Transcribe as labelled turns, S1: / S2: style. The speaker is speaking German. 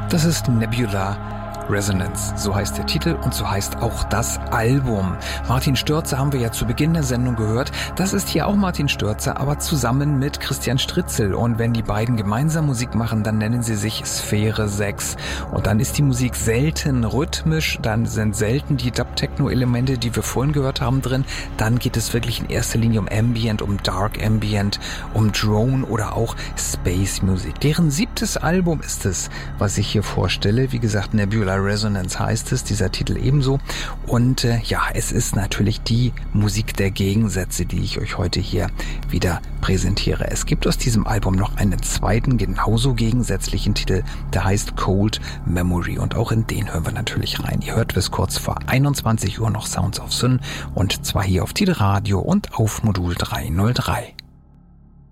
S1: Das ist Nebula Resonance, so heißt der Titel und so heißt auch das Album. Martin Störzer haben wir ja zu Beginn der Sendung gehört. Das ist hier auch Martin Störzer, aber zusammen mit Christian Stritzel. Und wenn die beiden gemeinsam Musik machen, dann nennen sie sich Sphäre 6. Und dann ist die Musik selten rhythmisch, dann sind selten die Dub-Techno-Elemente, die wir vorhin gehört haben, drin. Dann geht es wirklich in erster Linie um Ambient, um Dark Ambient, um Drone oder auch Space Music. Deren 7. Album ist es, was ich hier vorstelle. Wie gesagt, Nebula Resonance heißt es, dieser Titel ebenso. Und es ist natürlich die Musik der Gegensätze, die ich euch heute hier wieder präsentiere. Es gibt aus diesem Album noch einen zweiten, genauso gegensätzlichen Titel, der heißt Cold Memory. Und auch in den hören wir natürlich rein. Ihr hört bis kurz vor 21 Uhr noch Sounds of Sun und zwar hier auf Tide Radio und auf Modul 303.